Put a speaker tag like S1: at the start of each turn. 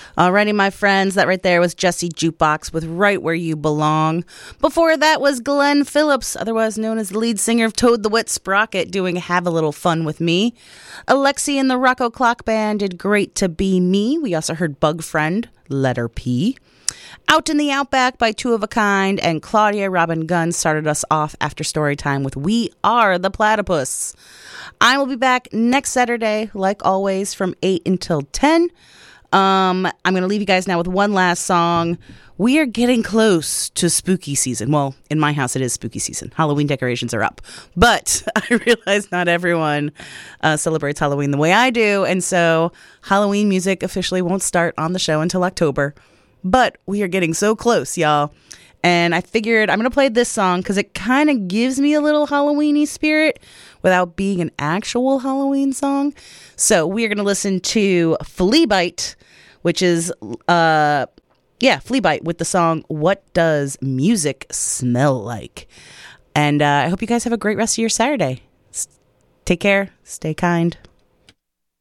S1: Alrighty, my friends, that right there was Jesse Jukebox with Right Where You Belong. Before that was Glenn Phillips, otherwise known as the lead singer of Toad the Wet Sprocket, doing Have a Little Fun with Me. Alexi and the Rocco Clock Band did Great to Be Me. We also heard Bug Friend, Letter P. Out in the Outback by Two of a Kind and Claudia Robin Gunn started us off after story time with We Are the Platypus. I will be back next Saturday, like always, from 8 until 10. I'm going to leave you guys now with one last song. We are getting close to spooky season. Well, in my house, it is spooky season. Halloween decorations are up. But I realize not everyone celebrates Halloween the way I do. And so Halloween music officially won't start on the show until October. But we are getting so close, y'all. And I figured I'm going to play this song because it kind of gives me a little Halloween-y spirit without being an actual Halloween song. So we are going to listen to Flea Bite, which is, Flea Bite with the song What Does Music Smell Like? And I hope you guys have a great rest of your Saturday. Take care. Stay kind.